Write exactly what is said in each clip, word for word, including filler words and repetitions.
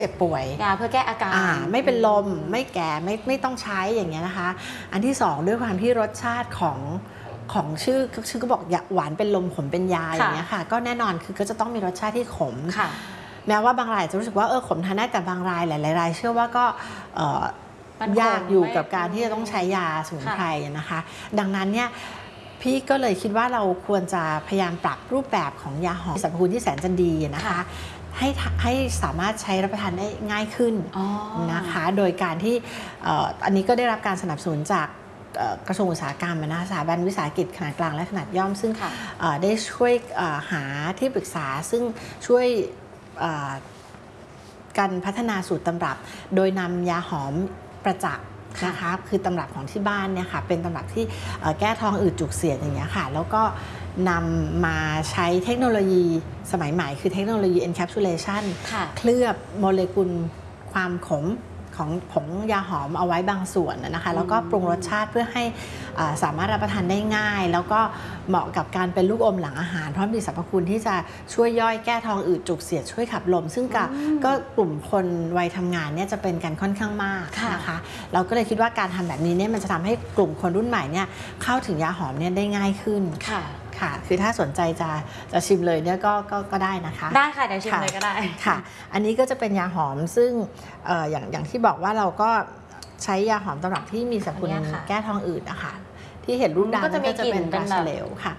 เจ็บป่วยยาเพื่อแก้อาการไม่เป็นลมไม่แก่ไม่ไม่ต้องใช้อย่างเงี้ยนะคะอันที่สองด้วยความที่รสชาติของของชื่อชื่อก็บอกหวานเป็นลมขมเป็นยาอย่างเงี้ยค่ะก็แน่นอนคือก็จะต้องมีรสชาติที่ขมแม้ว่าบางรายจะรู้สึกว่าเออขมทานได้แต่บางรายหลายๆรายเชื่อว่าก็ยากอยู่กับการที่จะต้องใช้ยาสมุนไพรนะคะดังนั้นเนี่ยพี่ก็เลยคิดว่าเราควรจะพยายามปรับรูปแบบของยาหอมสรรพคุณที่แสนจะดีนะคะให้ให้สามารถใช้รับประทานได้ง่ายขึ้นนะคะโดยการที่อันนี้ก็ได้รับการสนับสนุนจากกระทรวงอุตสาหกรรมนะสถาบันวิสาหกิจขนาดกลางและขนาดย่อมซึ่งได้ช่วยหาที่ปรึกษาซึ่งช่วยการพัฒนาสูตรตำรับโดยนำยาหอมประจักษ์นะคะคือตำรับของที่บ้านเนี่ยค่ะเป็นตำรับที่แก้ท้องอืดจุกเสียดอย่างเงี้ยค่ะแล้วก็นำมาใช้เทคโนโลยีสมัยใหม่คือเทคโนโลยี encapsulation เคลือบโมเลกุลความขมของผงยาหอมเอาไว้บางส่วนนะคะแล้วก็ปรุงรสชาติเพื่อให้สามารถรับประทานได้ง่ายแล้วก็เหมาะกับการเป็นลูกอมหลังอาหารเพราะมีสรรพคุณที่จะช่วยย่อยแก้ท้องอืดจุกเสียดช่วยขับลมซึ่งก็กลุ่มคนวัยทำงานเนี่ยจะเป็นกันค่อนข้างมากนะคะเราก็เลยคิดว่าการทำแบบนี้เนี่ยมันจะทำให้กลุ่มคนรุ่นใหม่เนี่ยเข้าถึงยาหอมเนี่ยได้ง่ายขึ้นค่ะค่ะคือถ้าสนใจจะจะชิมเลยเนี่ยก็ก็ก็ได้นะคะได้ค่ะเดี๋ยวชิมเลยก็ได้ค่ะอันนี้ก็จะเป็นยาหอมซึ่งอย่างอย่างที่บอกว่าเราก็ใช้ยาหอมตำรับที่มีสรรพคุณแก้ท้องอืดนะคะที่เห็นรูปดำก็จะเป็นปลาฉลวค่ะ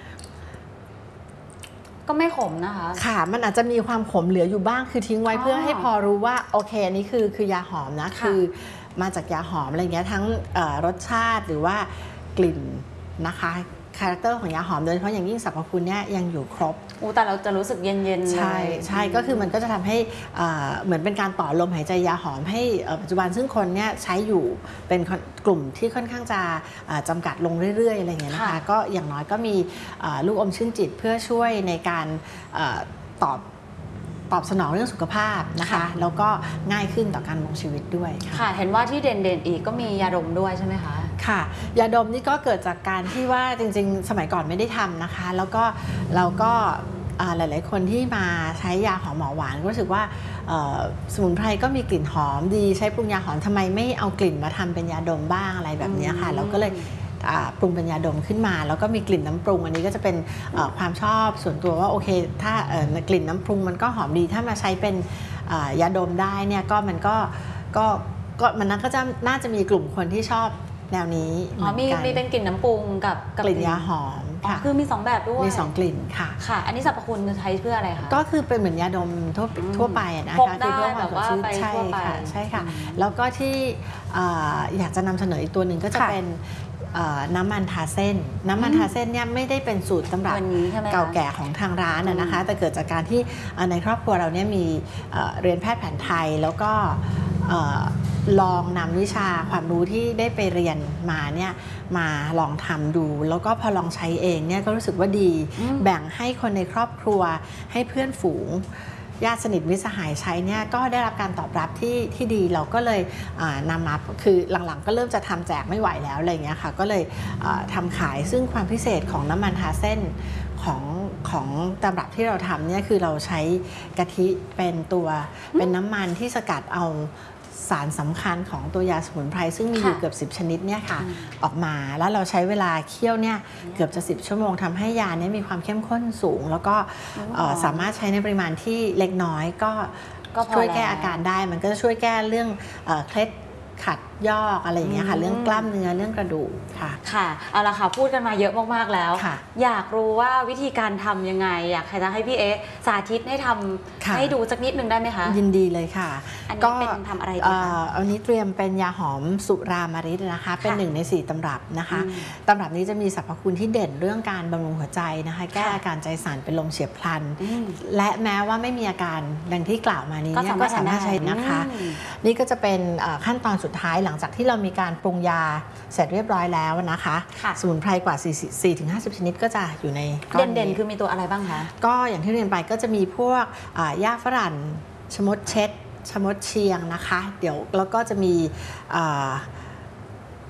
ก็ไม่ขมนะคะค่ะมันอาจจะมีความขมเหลืออยู่บ้างคือทิ้งไว้เพื่อให้พอรู้ว่าโอเคอันนี้คือคือยาหอมนะคือมาจากยาหอมอะไรเงี้ยทั้งรสชาติหรือว่ากลิ่นนะคะคาแรคเตอร์ของยาหอมโดยเฉพาะอย่างยิ่งสรรพคุณเนี่ยยังอยู่ครบอู้แต่เราจะรู้สึกเย็นๆใช่ใช่ก็คือมันก็จะทำให้เหมือนเป็นการต่อลมหายใจยาหอมให้ปัจจุบันซึ่งคนเนี่ยใช้อยู่เป็นกลุ่มที่ค่อนข้างจะจำกัดลงเรื่อยๆอะไรเงี้ยนะคะก็อย่างน้อยก็มีลูกอมชื่นจิตเพื่อช่วยในการตอบตอบสนองเรื่องสุขภาพนะคะแล้วก็ง่ายขึ้นต่อการดำรงชีวิตด้วยค่ะเห็นว่าที่เด่นๆอีกก็มียาดมด้วยใช่ไหมคะค่ะยาดมนี่ก็เกิดจากการที่ว่าจริงๆสมัยก่อนไม่ได้ทำนะคะแล้วก็เราก็หลายๆคนที่มาใช้ยาหอมหมอหวานก็รู้สึกว่าสมุนไพรก็มีกลิ่นหอมดีใช้ปรุงยาหอมทำไมไม่เอากลิ่นมาทำเป็นยาดมบ้างอะไรแบบนี้ค่ะเราก็เลยปรุงเป็นยาดมขึ้นมาแล้วก็มีกลิ่นน้ำปรุงอันนี้ก็จะเป็นความชอบส่วนตัวว่าโอเคถ้ากลิ่นน้ำปรุงมันก็หอมดีถ้ามาใช้เป็นยาดมได้เนี่ยก็มันก็ก็ก็มันน่าก็จะน่าจะมีกลุ่มคนที่ชอบแนวนี้อ๋อมีมีเป็นกลิ่นน้ำปรุงกับกลิ่นยาหอมค่ะคือมีสองแบบด้วยมีสองกลิ่นค่ะค่ะอันนี้สรรพคุณจะใช้เพื่ออะไรคะก็คือเป็นเหมือนยาดมทั่วทั่วไปนะคะคือเพื่อความสดชื่นใช่ค่ะใช่ค่ะแล้วก็ที่อยากจะนำเสนออีกตัวหนึ่งก็จะเป็นน้ำมันทาเส้นน้ำมันทาเส้นเนี่ยไม่ได้เป็นสูตรตำรับเก่าแก่ของทางร้านนะคะแต่เกิดจากการที่ในครอบครัวเราเนี่ยมีเรียนแพทย์แผนไทยแล้วก็ลองนำวิชาความรู้ที่ได้ไปเรียนมาเนี่ยมาลองทำดูแล้วก็พอลองใช้เองเนี่ยก็รู้สึกว่าดีแบ่งให้คนในครอบครัวให้เพื่อนฝูงญาติสนิทมิตรสหายใช้เนี่ยก็ได้รับการตอบรับที่ที่ดีเราก็เลยนำมาคือหลังๆก็เริ่มจะทำแจกไม่ไหวแล้วอะไรเงี้ยค่ะก็เลยทำขายซึ่งความพิเศษของน้ำมันทาเส้นของของตำรับที่เราทำเนี่ยคือเราใช้กะทิเป็นตัวเป็นน้ำมันที่สกัดเอาสารสำคัญของตัวยาสมุนไพรซึ่งมีอยู่เกือบสิบชนิดเนี่ยค่ะออกมาแล้วเราใช้เวลาเคี่ยวเนี่ยเกือบจะสิบชั่วโมงทำให้ยาเนี่ยมีความเข้มข้นสูงแล้วก็สามารถใช้ในปริมาณที่เล็กน้อยก็ช่วยแก้อาการได้มันก็จะช่วยแก้เรื่องเคล็ดขัดยอกอะไรอย่างเงี้ยค่ะเรื่องกล้ามเนื้อเรื่องกระดูกค่ะค่ะเอาละค่ะพูดกันมาเยอะมากๆแล้วอยากรู้ว่าวิธีการทำยังไงอยากจะให้พี่เอ๊สาธิตให้ทำให้ดูสักนิดนึงได้ไหมคะยินดีเลยค่ะอันนี้เป็นทำอะไรดีคะอันนี้เตรียมเป็นยาหอมสุรามฤตนะคะเป็นหนึ่งในสี่ตำรับนะคะตำรับนี้จะมีสรรพคุณที่เด่นเรื่องการบำรุงหัวใจนะคะแก้อาการใจสั่นเป็นลมเฉียบพลันและแม้ว่าไม่มีอาการดังที่กล่าวมานี้ก็สามารถใช้นะคะนี่ก็จะเป็นขั้นตอนสุดท้ายหลังจากที่เรามีการปรุงยาเสร็จเรียบร้อยแล้วนะคะสมุนไพรกว่า สี่ถึงห้าสิบ ชนิดก็จะอยู่ในก้อนนี้เด่นๆคือมีตัวอะไรบ้างคะก็อย่างที่เรียนไปก็จะมีพวกหญ้าฝรั่งชมดเช็ดชมดเชียงนะคะเดี๋ยวแล้วก็จะมีผ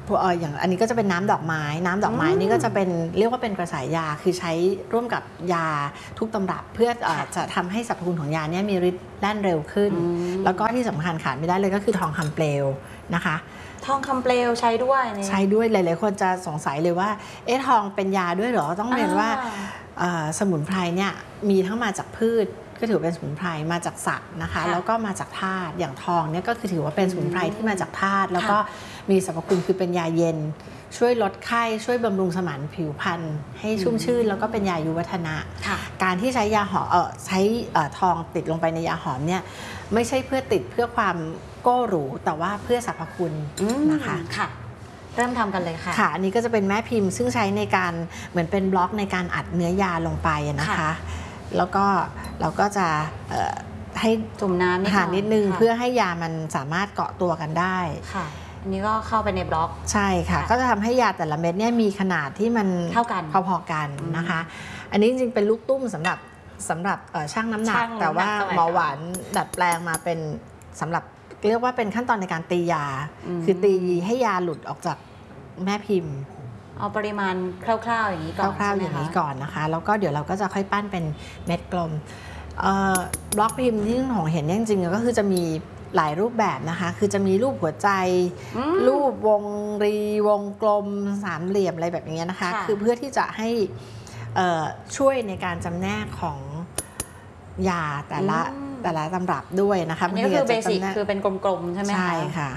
อย่างอันนี้ก็จะเป็นน้ำดอกไม้น้ำดอกไม้นี่ก็จะเป็นเรียกว่าเป็นกระสายยาคือใช้ร่วมกับยาทุกตำรับเพื่อจะทำให้สรรพคุณของยาเนี่ยมีฤทธิ์แล่นเร็วขึ้นแล้วก็ที่สำคัญขาดไม่ได้เลยก็คือทองคำเปลวนะคะทองคำเปลวใช้ด้วยใช้ด้วยหลายๆคนจะสงสัยเลยว่าเอ๊ะทองเป็นยาด้วยเหรอต้องเรียนว่าสมุนไพรเนี่ยมีทั้งมาจากพืชก็ถือเป็นสมุนไพรมาจากสัตว์นะคะแล้วก็มาจากธาตุอย่างทองเนี่ยก็คือถือว่าเป็นสมุนไพรที่มาจากธาตุแล้วก็มีสรรพคุณคือเป็นยาเย็นช่วยลดไข้ช่วยบำรุงสมานผิวพรรณให้ชุ่มชื่นแล้วก็เป็นยายุวัฒนะการที่ใช้ยาหอมเออใช้ทองติดลงไปในยาหอมเนี่ยไม่ใช่เพื่อติดเพื่อความโก้หรูแต่ว่าเพื่อสรรพคุณนะคะค่ะเริ่มทำกันเลยค่ะค่ะอันนี้ก็จะเป็นแม่พิมพ์ซึ่งใช้ในการเหมือนเป็นบล็อกในการอัดเนื้อยาลงไปนะคะแล้วก็เราก็จะให้จุ่มน้ำหานิดนึงเพื่อให้ยามันสามารถเกาะตัวกันได้ค่ะอันนี้ก็เข้าไปในบล็อกใช่ค่ะก็จะทำให้ยาแต่ละเม็ดเนี่ยมีขนาดที่มันเท่ากันพอๆกันนะคะอันนี้จริงๆเป็นลูกตุ้มสำหรับสำหรับชั่งน้ำหนักแต่ว่าหมอหวานดัดแปลงมาเป็นสำหรับเรียกว่าเป็นขั้นตอนในการตียาคือตีให้ยาหลุดออกจากแม่พิมพ์เอาปริมาณคร่าวๆอย่างนี้ก่อนคร่าวๆอย่างนี้ก่อนนะคะแล้วก็เดี๋ยวเราก็จะค่อยปั้นเป็นเม็ดกลมบล็อกพิมพ์ที่ของเห็นจริงๆก็คือจะมีหลายรูปแบบนะคะคือจะมีรูปหัวใจรูปวงรีวงกลมสามเหลี่ยมอะไรแบบนี้นะคะคือเพื่อที่จะให้ช่วยในการจำแนกของยาแต่ละแต่ละตำรับด้วยนะคะนี่คือเบสิกคือเป็นกลมๆใช่ไหมคะใช่ค่ะ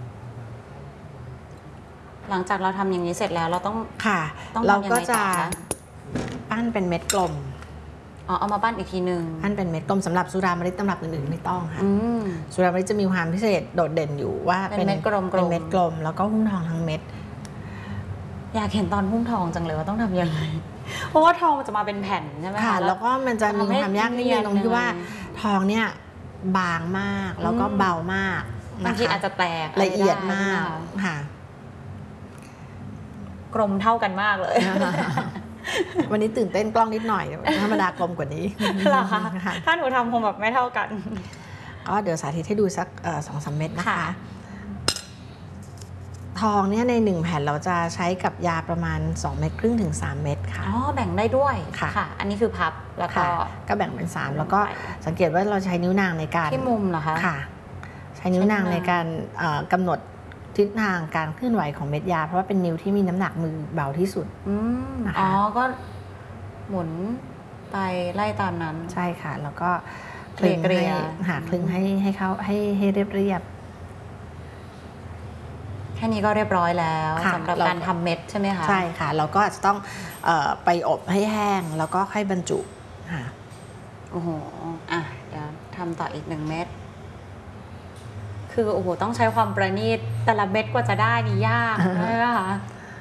หลังจากเราทำอย่างนี้เสร็จแล้วเราต้องค่ะเราก็จะปั้นเป็นเม็ดกลมอ๋อเอามาปั้นอีกทีหนึ่งปั้นเป็นเม็ดกลมสำหรับสุรามฤตตำรับอื่นๆไม่ต้องค่ะสุรามฤตจะมีความพิเศษโดดเด่นอยู่ว่าเป็นเม็ดกลมเป็นเม็ดกลมแล้วก็หุ้มทองทั้งเม็ดอยากเห็นตอนหุ้มทองจังเลยว่าต้องทำยังไงเพราะว่าทองมันจะมาเป็นแผ่นใช่ไหมคะแล้วก็มันจะมีความยากนิดนึงตรงที่ว่าทองเนี่ยบางมากแล้วก็เบามากบางทีอาจจะแตกละเอียดมากค่ะกลมเท่ากันมากเลยวันนี้ตื่นเต้นกล้องนิดหน่อยธรรมดากลมกว่านี้เหรอคะถ้าหนูทำคงแบบไม่เท่ากันก็เดี๋ยวสาธิตให้ดูสักสองสามเม็ดนะคะทองเนี่ยในหนึ่งแผ่นเราจะใช้กับยาประมาณสองเม็ดครึ่งถึงสามเม็ดค่ะอ๋อแบ่งได้ด้วยค่ะอันนี้คือพับแล้วก็ก็แบ่งเป็นสามแล้วก็สังเกตว่าเราใช้นิ้วนางในการที่มุมเหรอคะค่ะใช้นิ้วนางในการกำหนดทิศทางการเคลื่อนไหวของเม็ดยาเพราะว่าเป็นนิ้วที่มีน้ำหนักมือเบาที่สุดนะคะอ๋อก็หมุนไปไล่ตามนั้นใช่ค่ะแล้วก็คลึงให้หาคลึงให้ให้เขาให้ให้เรียบเรียบแค่นี้ก็เรียบร้อยแล้วสำหรับการทำเม็ดใช่ไหมคะใช่ค่ะเราก็อาจจะต้องไปอบให้แห้งแล้วก็ค่อยบรรจุค่ะโอ้โหอ่ะเดี๋ยวทำต่ออีกหนึ่งเม็ดคือโอ้โหต้องใช้ความประณีตแต่ละเม็ดกว่าจะได้นี่ยากใช่ไหมคะ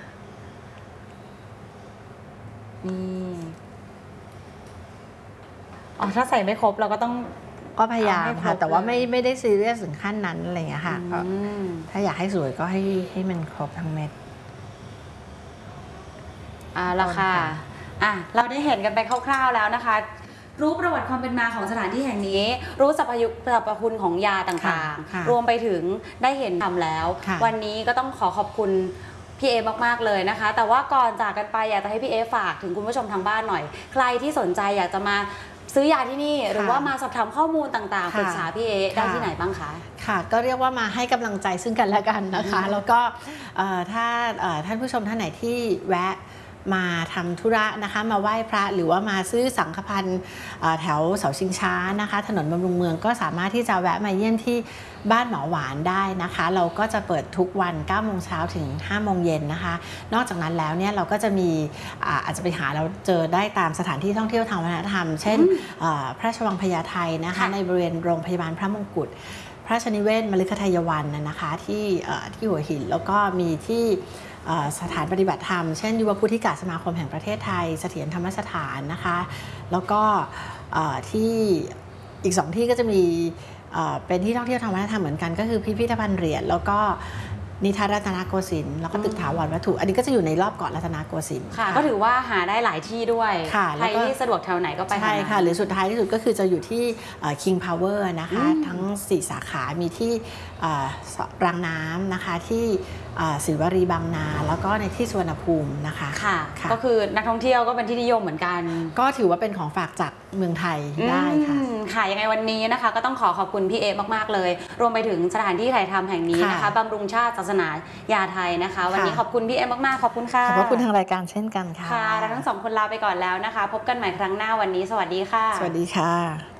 นี่อ๋อถ้าใส่ไม่ครบเราก็ต้องก็พยายามค่ะแต่ว่าไม่ไม่ได้ซีเรียสถึงขั้นนั้นอะไรอย่างเงี้ยค่ะถ้าอยากให้สวยก็ให้ให้มันครบทั้งเม็ดอ่าละค่ะอ่ะเราได้เห็นกันไปคร่าวๆแล้วนะคะรู้ประวัติความเป็นมาของสถานที่แห่งนี้รู้สรรพยุสรรพคุณของยาต่างๆรวมไปถึงได้เห็นทำแล้ววันนี้ก็ต้องขอขอบคุณพี่เอมากๆเลยนะคะแต่ว่าก่อนจากกันไปอยากจะให้พี่เอฝากถึงคุณผู้ชมทางบ้านหน่อยใครที่สนใจอยากจะมาซื้อยาที่นี่หรือว่ามาสอบถามข้อมูลต่างๆปรึกษาพี่เอได้ที่ไหนบ้างคะค่ะก็เรียกว่ามาให้กำลังใจซึ่งกันและกันนะคะแล้วก็ถ้าท่านผู้ชมท่านไหนที่แวะมาทำธุระนะคะมาไหว้พระหรือว่ามาซื้อสังฆพันธ์แถวเสาชิงช้านะคะถนนบำรุงเมืองก็สามารถที่จะแวะมาเยี่ยมที่บ้านหมอหวานได้นะคะเราก็จะเปิดทุกวันเก้าโมงเช้าถึงห้าโมงเย็นนะคะนอกจากนั้นแล้วเนี่ยเราก็จะมีอาจจะไปหาเราเจอได้ตามสถานที่ท่องเที่ยวทางวัฒนธรรมเช่นพระราชวังพญาไทนะคะในบริเวณโรงพยาบาลพระมงกุฎพระราชนิเวศมฤคทายวันนะคะที่ที่หัวหินแล้วก็มีที่สถานปฏิบัติธรรมเช่นยุวพุทธิกาสมาคมแห่งประเทศไทยเสถียรธรรมสถานนะคะแล้วก็ที่อีกสองที่ก็จะมีเป็นที่ท่องเที่ยวทางวัฒนธรรมเหมือนกันก็คือพิพิธภัณฑ์เหรียญแล้วก็นิทรรศรัตนโกสินทร์แล้วก็ตึกถาวรวัตถุอันนี้ก็จะอยู่ในรอบเกาะรัตนโกสินทร์ค่ะก็ถือว่าหาได้หลายที่ด้วยใครที่สะดวกแถวไหนก็ไปใช่ค่ะหรือสุดท้ายที่สุดก็คือจะอยู่ที่ King Power นะคะทั้งสี่สาขามีที่รางน้ำนะคะที่ศิลวรีบางนาแล้วก็ในที่สุวรรณภูมินะคะค่ะก็คือนักท่องเที่ยวก็เป็นที่นิยมเหมือนกันก็ถือว่าเป็นของฝากจากเมืองไทยได้ค่ะค่ะยังไงวันนี้นะคะก็ต้องขอขอบคุณพี่เอมากๆเลยรวมไปถึงสถานที่ถ่ายทำแห่งนี้นะคะบำรุงชาติศาสนายาไทยนะคะวันนี้ขอบคุณพี่เอมากๆขอบคุณค่ะขอบคุณทางรายการเช่นกันค่ะค่ะเราทั้งสองคนลาไปก่อนแล้วนะคะพบกันใหม่ครั้งหน้าวันนี้สวัสดีค่ะสวัสดีค่ะ